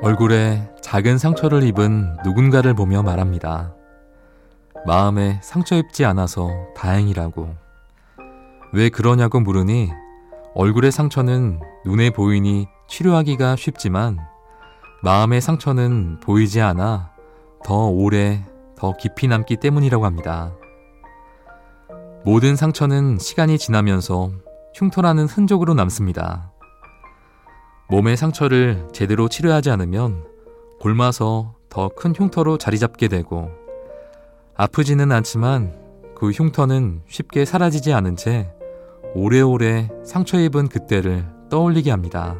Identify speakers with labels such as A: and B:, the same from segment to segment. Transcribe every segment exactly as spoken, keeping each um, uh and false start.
A: 얼굴에 작은 상처를 입은 누군가를 보며 말합니다. 마음에 상처 입지 않아서 다행이라고. 왜 그러냐고 물으니 얼굴의 상처는 눈에 보이니 치료하기가 쉽지만 마음의 상처는 보이지 않아 더 오래, 더 깊이 남기 때문이라고 합니다. 모든 상처는 시간이 지나면서 흉터나는 흔적으로 남습니다. 몸의 상처를 제대로 치료하지 않으면 골마서 더 큰 흉터로 자리 잡게 되고 아프지는 않지만 그 흉터는 쉽게 사라지지 않은 채 오래오래 상처 입은 그때를 떠올리게 합니다.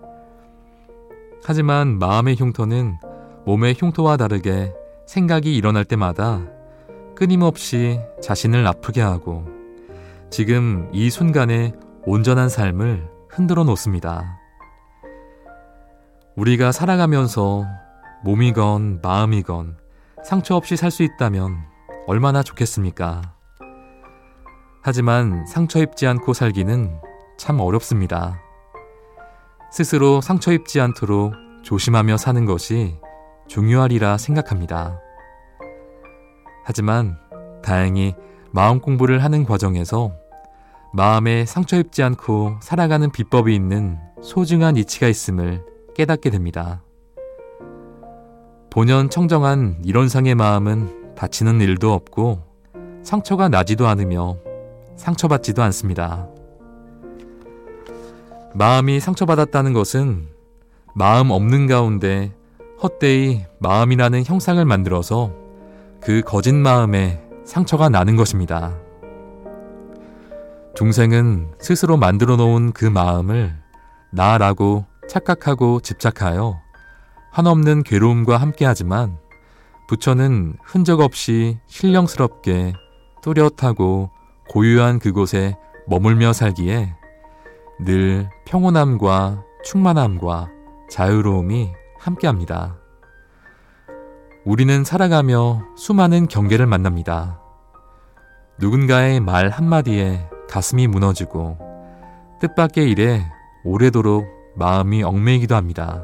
A: 하지만 마음의 흉터는 몸의 흉터와 다르게 생각이 일어날 때마다 끊임없이 자신을 아프게 하고 지금 이 순간의 온전한 삶을 흔들어 놓습니다. 우리가 살아가면서 몸이건 마음이건 상처 없이 살 수 있다면 얼마나 좋겠습니까? 하지만 상처 입지 않고 살기는 참 어렵습니다. 스스로 상처 입지 않도록 조심하며 사는 것이 중요하리라 생각합니다. 하지만 다행히 마음 공부를 하는 과정에서 마음에 상처 입지 않고 살아가는 비법이 있는 소중한 이치가 있음을 깨닫게 됩니다. 본연 청정한 이론상의 마음은 다치는 일도 없고 상처가 나지도 않으며 상처받지도 않습니다. 마음이 상처받았다는 것은 마음 없는 가운데 헛되이 마음이라는 형상을 만들어서 그 거짓 마음에 상처가 나는 것입니다. 중생은 스스로 만들어 놓은 그 마음을 나라고 착각하고 집착하여 한없는 괴로움과 함께하지만 부처는 흔적 없이 신령스럽게 뚜렷하고 고유한 그곳에 머물며 살기에 늘 평온함과 충만함과 자유로움이 함께합니다. 우리는 살아가며 수많은 경계를 만납니다. 누군가의 말 한마디에 가슴이 무너지고 뜻밖의 일에 오래도록 마음이 얽매이기도 합니다.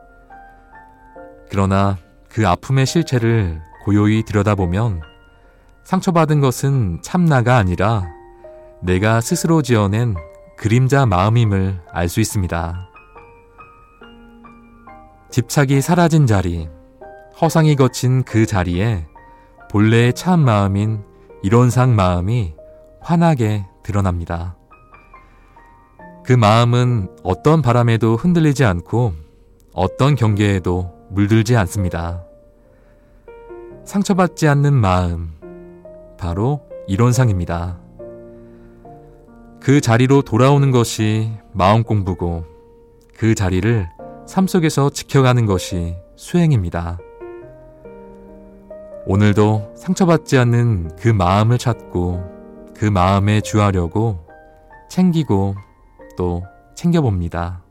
A: 그러나 그 아픔의 실체를 고요히 들여다보면 상처받은 것은 참나가 아니라 내가 스스로 지어낸 그림자 마음임을 알 수 있습니다. 집착이 사라진 자리, 허상이 거친 그 자리에 본래의 참 마음인 이론상 마음이 환하게 드러납니다. 그 마음은 어떤 바람에도 흔들리지 않고 어떤 경계에도 물들지 않습니다. 상처받지 않는 마음, 바로 이론상입니다. 그 자리로 돌아오는 것이 마음 공부고 그 자리를 삶 속에서 지켜가는 것이 수행입니다. 오늘도 상처받지 않는 그 마음을 찾고 그 마음에 주하려고 챙기고 또 챙겨봅니다.